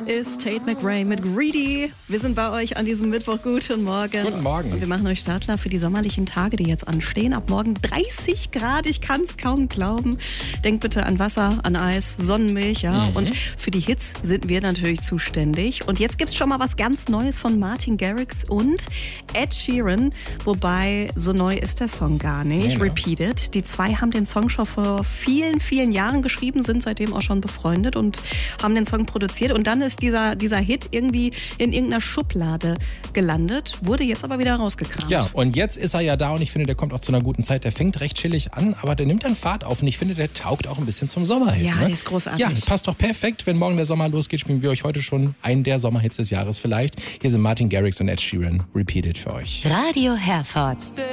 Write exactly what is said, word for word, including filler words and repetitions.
ist Tate McRae mit Greedy. Wir sind bei euch an diesem Mittwoch. Guten Morgen. Guten Morgen. Und wir machen euch startklar für die sommerlichen Tage, die jetzt anstehen. Ab morgen dreißig Grad, ich kann es kaum glauben. Denkt bitte an Wasser, an Eis, Sonnenmilch, ja. Mhm. Und für die Hits sind wir natürlich zuständig. Und jetzt gibt's schon mal was ganz Neues von Martin Garrix und Ed Sheeran. Wobei, so neu ist der Song gar nicht. Nee, ne? Repeated. Die zwei haben den Song schon vor vielen, vielen Jahren geschrieben, sind seitdem auch schon befreundet und haben den Song produziert. Und dann ist dieser, dieser Hit irgendwie in irgendeiner Schublade gelandet, wurde jetzt aber wieder rausgekramt. Ja, und jetzt ist er ja da und ich finde, der kommt auch zu einer guten Zeit. Der fängt recht chillig an, aber der nimmt dann Fahrt auf und ich finde, der taugt auch ein bisschen zum Sommerhit. Ja, ne? der ist großartig. Ja, passt doch perfekt. Wenn morgen der Sommer losgeht, spielen wir euch heute schon einen der Sommerhits des Jahres vielleicht. Hier sind Martin Garrix und Ed Sheeran. Repeated für euch. Radio Herford.